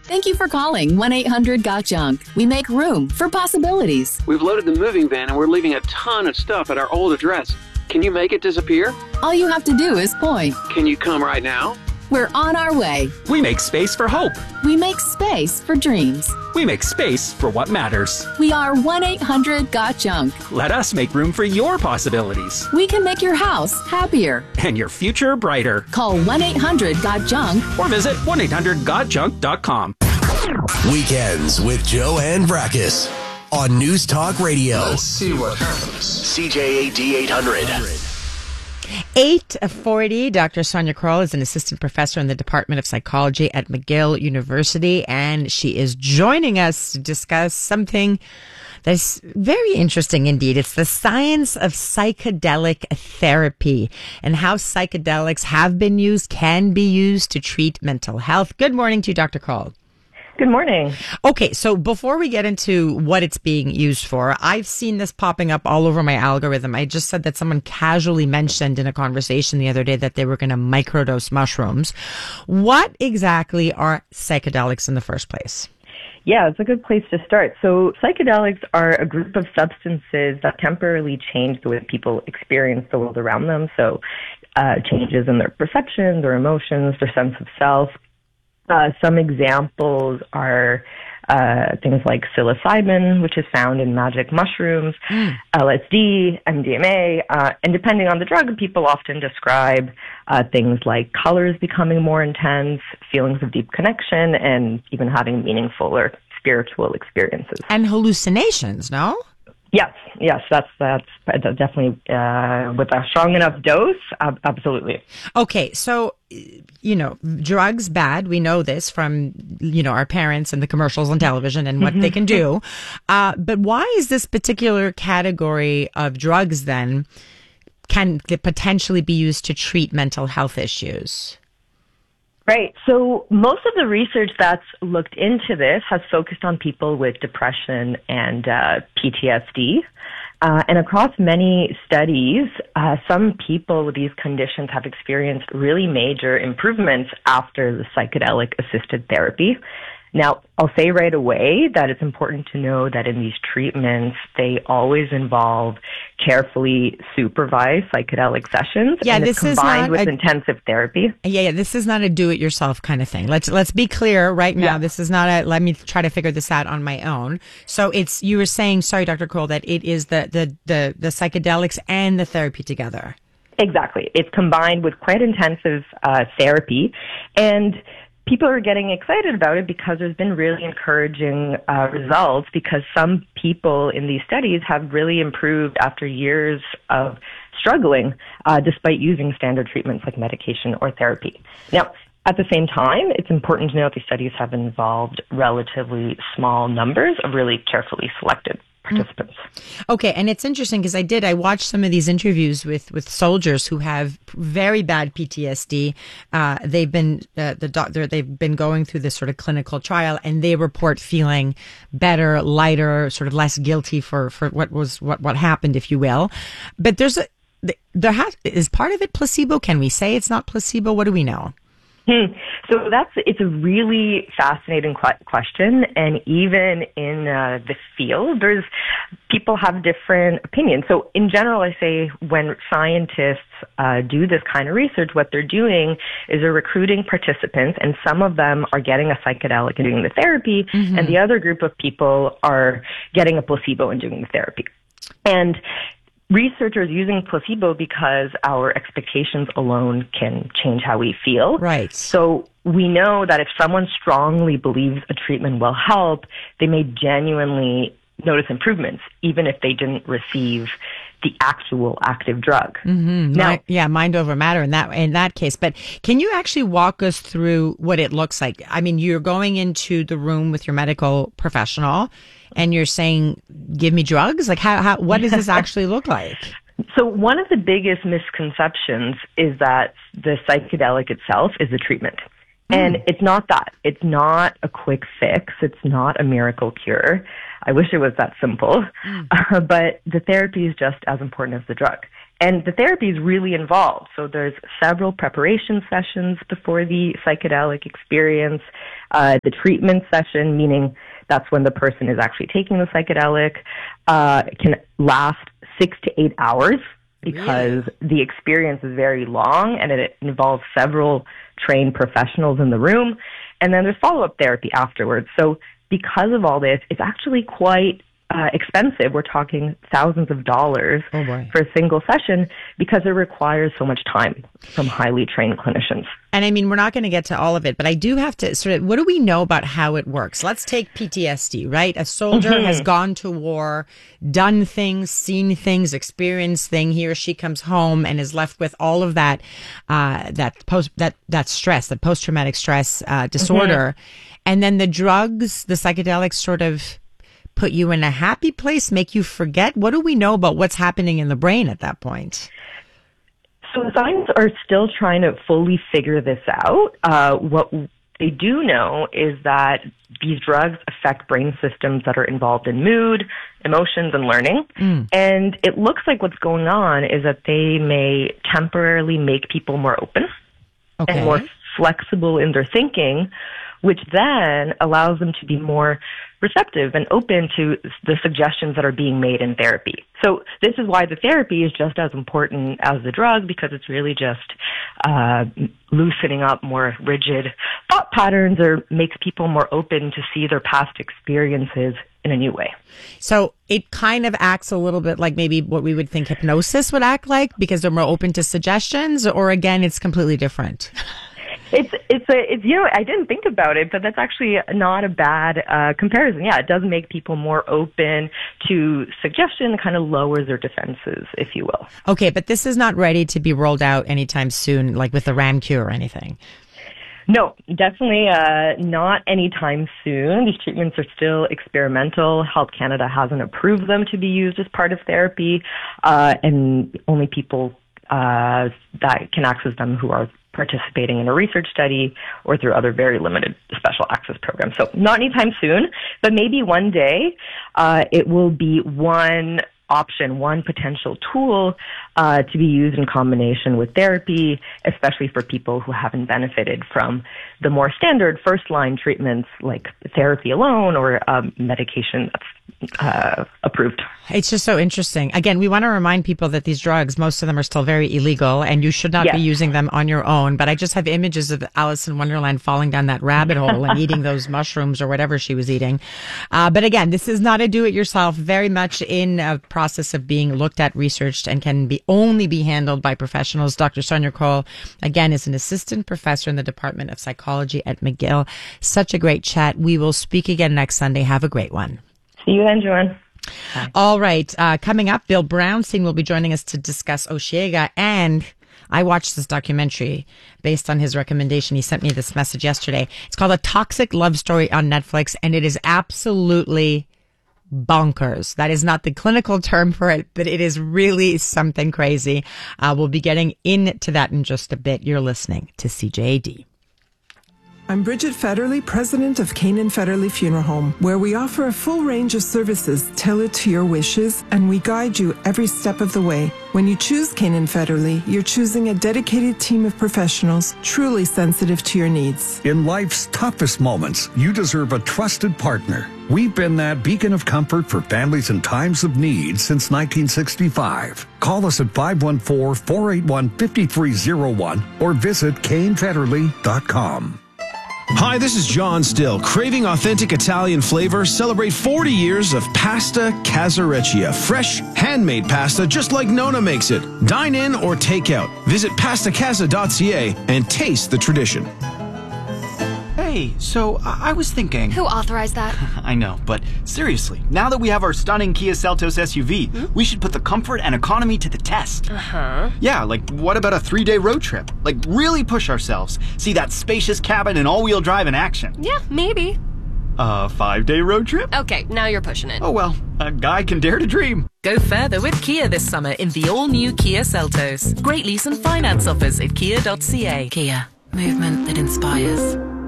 Thank you for calling 1-800-GOT-JUNK. We make room for possibilities. We've loaded the moving van and we're leaving a ton of stuff at our old address. Can you make it disappear? All you have to do is point. Can you come right now? We're on our way. We make space for hope. We make space for dreams. We make space for what matters. We are 1-800-GOT-JUNK. Let us make room for your possibilities. We can make your house happier. And your future brighter. Call 1-800-GOT-JUNK. Or visit 1-800-GOT-JUNK.com. Weekends with Joanne Brakis on News Talk Radio. Let's see what happens. CJAD 800. 8:40. Dr. Sonia Kroll is an assistant professor in the Department of Psychology at McGill University, and she is joining us to discuss something that's very interesting indeed. It's the science of psychedelic therapy and how psychedelics have been used, can be used to treat mental health. Good morning to you, Dr. Kroll. Good morning. Okay, so before we get into what it's being used for, I've seen this popping up all over my algorithm. I just said that someone casually mentioned in a conversation the other day that they were going to microdose mushrooms. What exactly are psychedelics in the first place? Yeah, it's a good place to start. So psychedelics are a group of substances that temporarily change the way people experience the world around them. So changes in their perception, their emotions, their sense of self. Some examples are things like psilocybin, which is found in magic mushrooms, LSD, MDMA, and depending on the drug, people often describe things like colors becoming more intense, feelings of deep connection, and even having meaningful or spiritual experiences. And hallucinations, no? Yes, that's definitely with a strong enough dose, absolutely. Okay, so drugs bad. We know this from our parents and the commercials on television and what they can do. But why is this particular category of drugs then can potentially be used to treat mental health issues? Right. So most of the research that's looked into this has focused on people with depression and PTSD. And across many studies, some people with these conditions have experienced really major improvements after the psychedelic-assisted therapy. Now, I'll say right away that it's important to know that in these treatments, they always involve carefully supervised psychedelic sessions. Yeah, and this it's combined is not with intensive therapy. Yeah, this is not a do-it-yourself kind of thing. Let's be clear right now. Yeah. This is not let me try to figure this out on my own. So you were saying, sorry, Dr. Kroll, that it is the psychedelics and the therapy together. Exactly. It's combined with quite intensive therapy, and people are getting excited about it because there's been really encouraging results, because some people in these studies have really improved after years of struggling despite using standard treatments like medication or therapy. Now, at the same time, it's important to note these studies have involved relatively small numbers of really carefully selected participants. Okay, and it's interesting because I watched some of these interviews with soldiers who have very bad PTSD. They've been they've been going through this sort of clinical trial, and they report feeling better, lighter, sort of less guilty for what happened, if you will. But is part of it placebo? Can we say it's not placebo? What do we know? So it's a really fascinating question, and even in the field, people have different opinions. So in general, I say when scientists do this kind of research, what they're doing is they're recruiting participants, and some of them are getting a psychedelic and doing the therapy, and the other group of people are getting a placebo and doing the therapy. And researchers using placebo because our expectations alone can change how we feel. Right. So we know that if someone strongly believes a treatment will help, they may genuinely notice improvements, even if they didn't receive the actual active drug. Now, mind over matter in that case. But can you actually walk us through what it looks like? I mean, you're going into the room with your medical professional, and you're saying, "Give me drugs." Like, what does this actually look like? So one of the biggest misconceptions is that the psychedelic itself is a treatment. And it's not that. It's not a quick fix. It's not a miracle cure. I wish it was that simple. But the therapy is just as important as the drug. And the therapy is really involved. So there's several preparation sessions before the psychedelic experience. The treatment session, meaning that's when the person is actually taking the psychedelic, can last 6 to 8 hours because the experience is very long and it involves several trained professionals in the room. And then there's follow-up therapy afterwards. So because of all this, it's actually quite expensive. We're talking thousands of dollars for a single session because it requires so much time from highly trained clinicians. And I mean, we're not going to get to all of it, but I do have to sort of, what do we know about how it works? Let's take PTSD, right? A soldier has gone to war, done things, seen things, experienced things. He or she comes home and is left with all of that, that stress, that post-traumatic stress disorder. And then the drugs, the psychedelics sort of put you in a happy place, make you forget? What do we know about what's happening in the brain at that point? So the scientists are still trying to fully figure this out. What they do know is that these drugs affect brain systems that are involved in mood, emotions, and learning. And it looks like what's going on is that they may temporarily make people more open and more flexible in their thinking, which then allows them to be more receptive and open to the suggestions that are being made in therapy. So this is why the therapy is just as important as the drug, because it's really just loosening up more rigid thought patterns or makes people more open to see their past experiences in a new way. So it kind of acts a little bit like maybe what we would think hypnosis would act like because they're more open to suggestions, or again, it's completely different. It's you know, I didn't think about it, but that's actually not a bad comparison. Yeah, it does make people more open to suggestion, kind of lowers their defenses, if you will. Okay, but this is not ready to be rolled out anytime soon, like with the RAMQ or anything. No, definitely not anytime soon. These treatments are still experimental. Health Canada hasn't approved them to be used as part of therapy, and only people that can access them who are participating in a research study or through other very limited special access programs. So not anytime soon, but maybe one day it will be one option, one potential tool to be used in combination with therapy, especially for people who haven't benefited from the more standard first-line treatments like therapy alone or medication that's approved. It's just so interesting. Again, we want to remind people that these drugs, most of them are still very illegal and you should not be using them on your own. But I just have images of Alice in Wonderland falling down that rabbit hole and eating those mushrooms or whatever she was eating. But again, this is not a do-it-yourself, very much in a process of being looked at, researched, and can only be handled by professionals. Dr. Sonia Kroll, again, is an assistant professor in the Department of Psychology at McGill. Such a great chat. We will speak again next Sunday. Have a great one. See you then, Joanne. Bye. All right. Coming up, Bill Brownstein will be joining us to discuss Osheaga. And I watched this documentary based on his recommendation. He sent me this message yesterday. It's called A Toxic Love Story on Netflix, and it is absolutely bonkers. That is not the clinical term for it, but it is really something crazy. We'll be getting into that in just a bit. You're listening to CJAD. I'm Bridget Federley, president of Kane and Federley Funeral Home, where we offer a full range of services tailored to your wishes, and we guide you every step of the way. When you choose Kane and Federley, you're choosing a dedicated team of professionals truly sensitive to your needs. In life's toughest moments, you deserve a trusted partner. We've been that beacon of comfort for families in times of need since 1965. Call us at 514-481-5301 or visit KaneFederley.com. Hi, this is John Still. Craving authentic Italian flavor? Celebrate 40 years of Pasta Casareccia. Fresh, handmade pasta just like Nona makes it. Dine in or take out. Visit pastacasa.ca and taste the tradition. Hey, so I was thinking... Who authorized that? I know, but seriously, now that we have our stunning Kia Seltos SUV, we should put the comfort and economy to the test. Uh-huh. Yeah, like what about a 3-day road trip? Like really push ourselves. See that spacious cabin and all-wheel drive in action. Yeah, maybe. A 5-day road trip? Okay, now you're pushing it. Oh well, a guy can dare to dream. Go further with Kia this summer in the all-new Kia Seltos. Great lease and finance offers at kia.ca. Kia, movement that inspires.